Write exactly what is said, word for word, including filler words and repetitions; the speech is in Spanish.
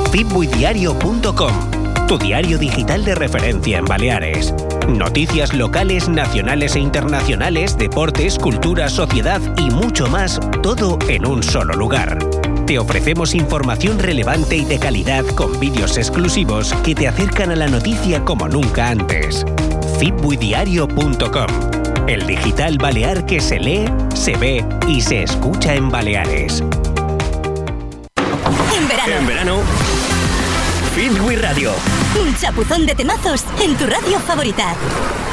fitbuidiario punto com, tu diario digital de referencia en Baleares. Noticias locales, nacionales e internacionales, deportes, cultura, sociedad y mucho más, todo en un solo lugar. Te ofrecemos información relevante y de calidad con vídeos exclusivos que te acercan a la noticia como nunca antes. fitbuidiario punto com, el digital balear que se lee, se ve y se escucha en Baleares. En verano. En verano, Fitbui Radio. Un chapuzón de temazos en tu radio favorita.